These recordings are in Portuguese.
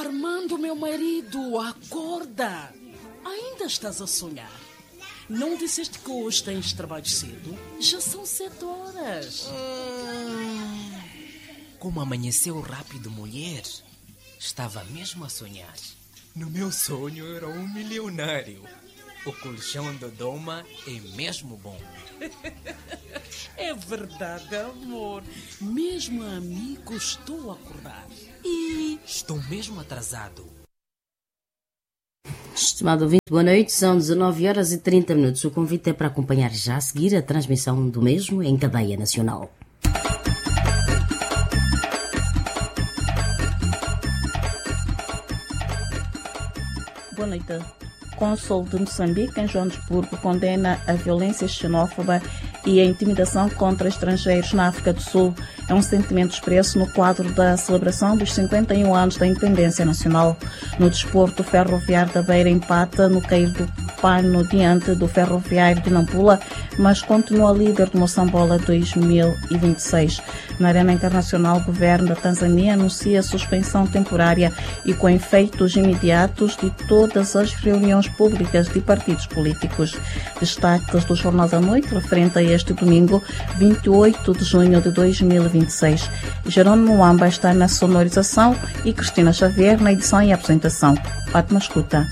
Armando, meu marido, acorda. Ainda estás a sonhar? Não disseste que hoje tens trabalho cedo? Já são 7 horas. Como amanheceu rápido, mulher. Estava mesmo a sonhar. No meu sonho era um milionário. O colchão da doma é mesmo bom. É verdade, amor. Mesmo a mim custou acordar. E estou mesmo atrasado. Estimado ouvinte, boa noite. São 19h30. O convite é para acompanhar já a seguir a transmissão do mesmo em cadeia nacional. Boa noite. Cônsul de Moçambique, em Joanesburgo, condena a violência xenófoba e a intimidação contra estrangeiros na África do Sul. É um sentimento expresso no quadro da celebração dos 51 anos da independência nacional. No desporto, o Ferroviário da Beira empata no cair do pano diante do Ferroviário de Nampula, mas continua líder do Moçambola 2026. Na Arena Internacional, o governo da Tanzânia anuncia suspensão temporária e com efeitos imediatos de todas as reuniões públicas de partidos políticos. Destaques do Jornal da Noite referente a este domingo, 28 de junho de 2026. Jerônimo Muamba está na sonorização e Cristina Xavier na edição e apresentação. Fátima escuta.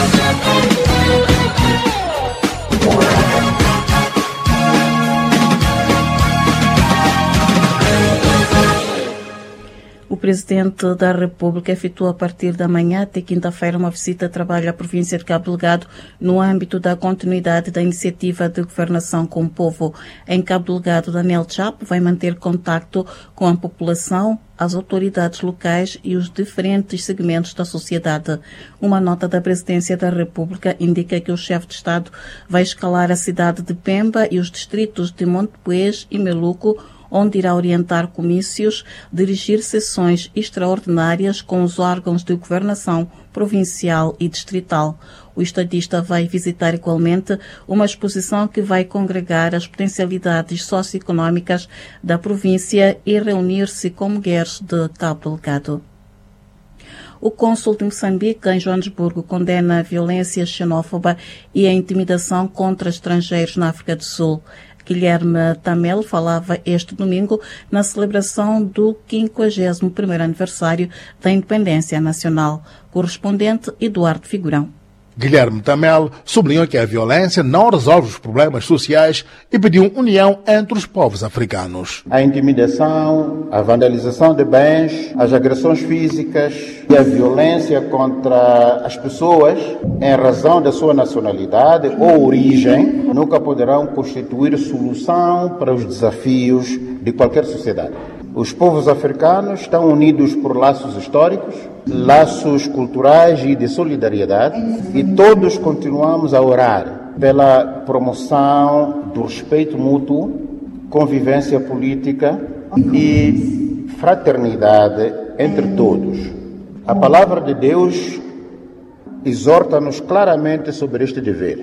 O Presidente da República efetua a partir da manhã até quinta-feira uma visita de trabalho à província de Cabo Delgado no âmbito da continuidade da iniciativa de governação com o povo. Em Cabo Delgado, Daniel Chapo vai manter contacto com a população, as autoridades locais e os diferentes segmentos da sociedade. Uma nota da Presidência da República indica que o chefe de Estado vai escalar a cidade de Pemba e os distritos de Montepuez e Meluco, onde irá orientar comícios, dirigir sessões extraordinárias com os órgãos de governação provincial e distrital. O estadista vai visitar igualmente uma exposição que vai congregar as potencialidades socioeconómicas da província e reunir-se com mulheres de Cabo Delgado. O cônsul de Moçambique, em Joanesburgo, condena a violência xenófoba e a intimidação contra estrangeiros na África do Sul. Guilherme Tamel falava este domingo na celebração do 51º aniversário da independência nacional. Correspondente Eduardo Figurão. Guilherme Tamel sublinhou que a violência não resolve os problemas sociais e pediu união entre os povos africanos. A intimidação, a vandalização de bens, as agressões físicas e a violência contra as pessoas em razão da sua nacionalidade ou origem nunca poderão constituir solução para os desafios de qualquer sociedade. Os povos africanos estão unidos por laços históricos, laços culturais e de solidariedade, e todos continuamos a orar pela promoção do respeito mútuo, convivência política e fraternidade entre todos. A palavra de Deus exorta-nos claramente sobre este dever.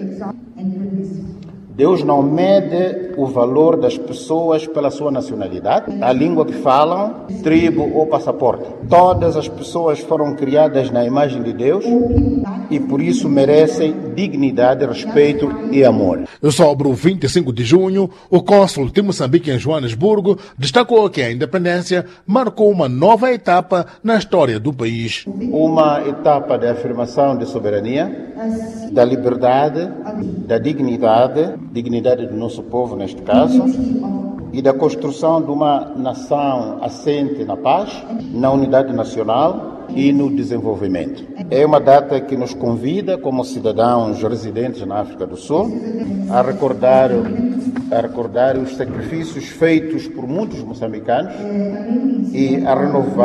Deus não mede o valor das pessoas pela sua nacionalidade, a língua que falam, tribo ou passaporte. Todas as pessoas foram criadas na imagem de Deus e por isso merecem dignidade, respeito e amor. Sobre o 25 de junho, o cônsul de Moçambique em Joanesburgo destacou que a independência marcou uma nova etapa na história do país. Uma etapa de afirmação de soberania, da liberdade, da dignidade do nosso povo neste caso, e da construção de uma nação assente na paz, na unidade nacional e no desenvolvimento. É uma data que nos convida, como cidadãos residentes na África do Sul, a recordar os sacrifícios feitos por muitos moçambicanos e a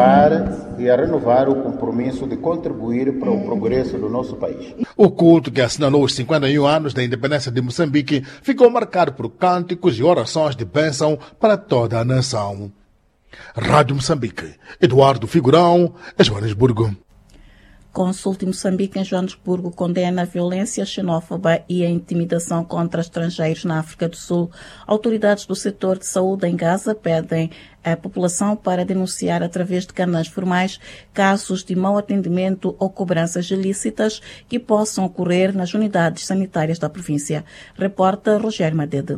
renovar o compromisso de contribuir para o progresso do nosso país. O culto que assinalou os 51 anos da independência de Moçambique ficou marcado por cânticos e orações de bênção para toda a nação. Rádio Moçambique, Eduardo Figurão, Joanesburgo. Cônsul de Moçambique em Joanesburgo condena a violência xenófoba e a intimidação contra estrangeiros na África do Sul. Autoridades do setor de saúde em Gaza pedem à população para denunciar através de canais formais casos de mau atendimento ou cobranças ilícitas que possam ocorrer nas unidades sanitárias da província. Repórter Rogério Madede.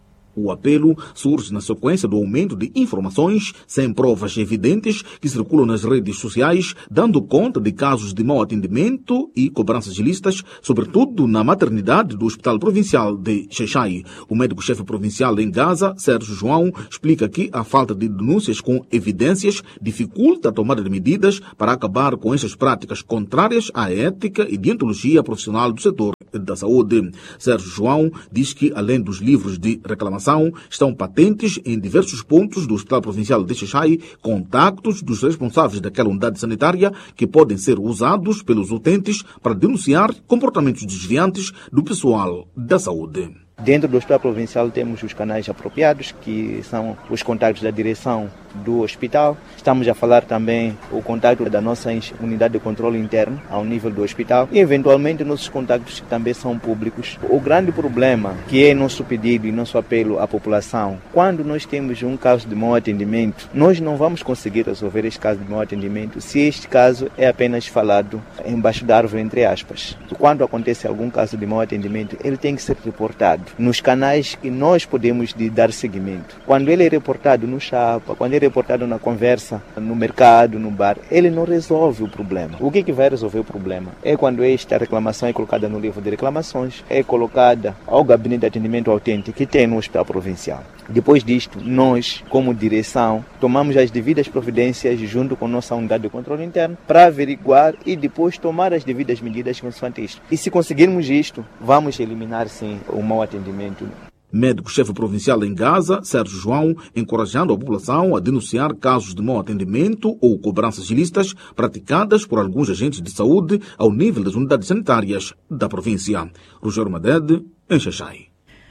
O apelo surge na sequência do aumento de informações sem provas evidentes que circulam nas redes sociais, dando conta de casos de mau atendimento e cobranças ilícitas, sobretudo na maternidade do Hospital Provincial de Xai-Xai. O médico-chefe provincial em Gaza, Sérgio João, explica que a falta de denúncias com evidências dificulta a tomada de medidas para acabar com estas práticas contrárias à ética e deontologia profissional do setor da saúde. Sérgio João diz que, além dos livros de reclamação, estão patentes em diversos pontos do Hospital Provincial de Xai-Xai contactos dos responsáveis daquela unidade sanitária que podem ser usados pelos utentes para denunciar comportamentos desviantes do pessoal da saúde. Dentro do Hospital Provincial temos os canais apropriados, que são os contactos da direção do hospital. Estamos a falar também o contato da nossa unidade de controle interno ao nível do hospital e, eventualmente, nossos contactos que também são públicos. O grande problema, que é nosso pedido e nosso apelo à população, quando nós temos um caso de mau atendimento, nós não vamos conseguir resolver este caso de mau atendimento se este caso é apenas falado embaixo da árvore, entre aspas. Quando acontece algum caso de mau atendimento, ele tem que ser reportado nos canais que nós podemos dar seguimento. Quando ele é reportado no chapa, quando é reportado na conversa, no mercado, no bar, ele não resolve o problema. O que vai resolver o problema? É quando esta reclamação é colocada no livro de reclamações, é colocada ao gabinete de atendimento autêntico que tem no Hospital Provincial. Depois disto, nós, como direção, tomamos as devidas providências junto com nossa unidade de controle interno para averiguar e depois tomar as devidas medidas consoante isto. E se conseguirmos isto, vamos eliminar sim o mau atendimento. Médico-chefe provincial em Gaza, Sérgio João, encorajando a população a denunciar casos de mau atendimento ou cobranças ilícitas praticadas por alguns agentes de saúde ao nível das unidades sanitárias da província. Rogério Madede, em Xai-Xai.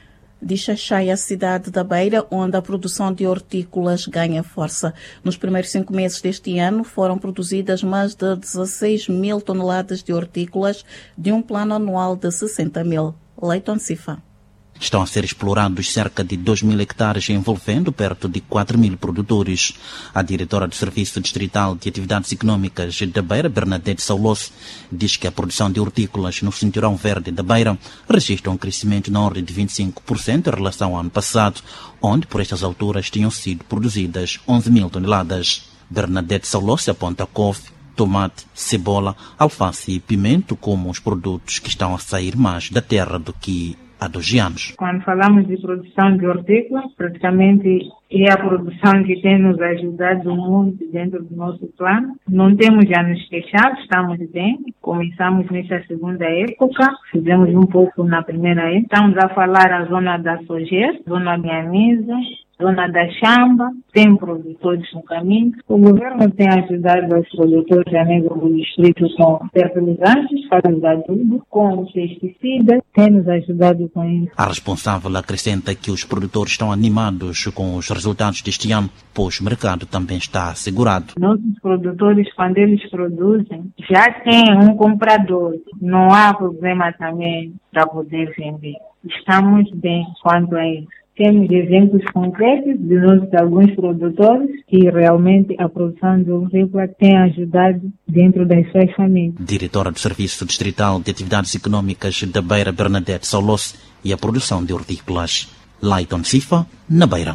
De Xai-Xai, a cidade da Beira, onde a produção de hortícolas ganha força. Nos primeiros 5 meses deste ano foram produzidas mais de 16 mil toneladas de hortícolas de um plano anual de 60 mil. Leiton Cifa. Estão a ser explorados cerca de 2.000 hectares, envolvendo perto de 4.000 produtores. A diretora do Serviço Distrital de Atividades Econômicas da Beira, Bernadette Saulos, diz que a produção de hortícolas no Cinturão Verde da Beira registra um crescimento na ordem de 25% em relação ao ano passado, onde por estas alturas tinham sido produzidas 11.000 toneladas. Bernadette Saulos aponta couve, tomate, cebola, alface e pimento como os produtos que estão a sair mais da terra do que há 2 anos. Quando falamos de produção de hortícola, praticamente é a produção que tem nos ajudado muito dentro do nosso plano. Não temos já nos queixado, estamos bem. Começamos nessa segunda época, fizemos um pouco na primeira época. Estamos a falar a zona da Sojer, zona da Mesa, zona da Chamba, tem produtores no caminho. O governo tem ajudado os produtores a nível do distrito com fertilizantes, fazem de adubo, com pesticidas, tem nos ajudado com isso. A responsável acrescenta que os produtores estão animados com os resultados deste ano, pois o mercado também está assegurado. Nossos produtores, quando eles produzem, já têm um comprador. Não há problema também para poder vender. Estamos bem quanto a isso. Temos exemplos concretos de alguns produtores que realmente a produção de hortícola tem ajudado dentro das suas famílias. Diretora do Serviço Distrital de Atividades Econômicas da Beira, Bernadette Saulos, e a produção de hortícolas. Leiton Cifa, na Beira.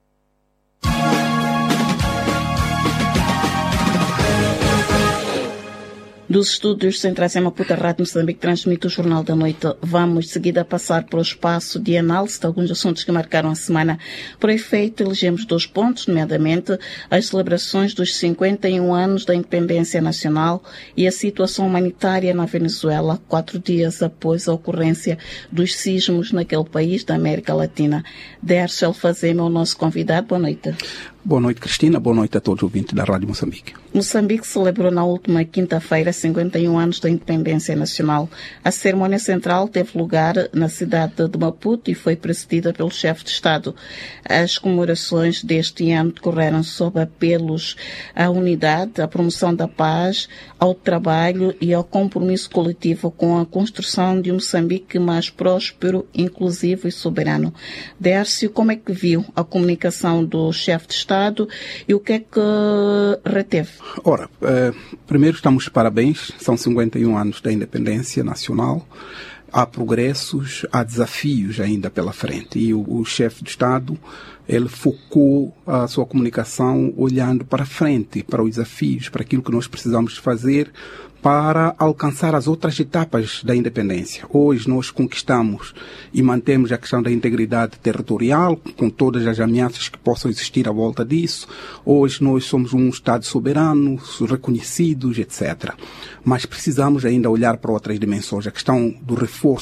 Dos estúdios centrais em Maputo, a Rádio Moçambique transmite o Jornal da Noite. Vamos de seguida passar para o espaço de análise de alguns assuntos que marcaram a semana. Por efeito, elegemos 2 pontos, nomeadamente as celebrações dos 51 anos da independência nacional e a situação humanitária na Venezuela, 4 dias após a ocorrência dos sismos naquele país da América Latina. Dércio Alfazema é o nosso convidado. Boa noite. Boa noite, Cristina. Boa noite a todos os ouvintes da Rádio Moçambique. Moçambique celebrou na última quinta-feira 51 anos da independência nacional. A cerimônia central teve lugar na cidade de Maputo e foi precedida pelo chefe de Estado. As comemorações deste ano decorreram sob apelos à unidade, à promoção da paz, ao trabalho e ao compromisso coletivo com a construção de um Moçambique mais próspero, inclusivo e soberano. Dércio, como é que viu a comunicação do chefe de Estado e o que é que reteve? Ora, primeiro estamos de parabéns, são 51 anos da independência nacional, há progressos, há desafios ainda pela frente e o chefe de Estado, ele focou a sua comunicação olhando para frente, para os desafios, para aquilo que nós precisamos fazer para alcançar as outras etapas da independência. Hoje nós conquistamos e mantemos a questão da integridade territorial, com todas as ameaças que possam existir à volta disso. Hoje nós somos um Estado soberano, reconhecidos, etc. Mas precisamos ainda olhar para outras dimensões. A questão do reforço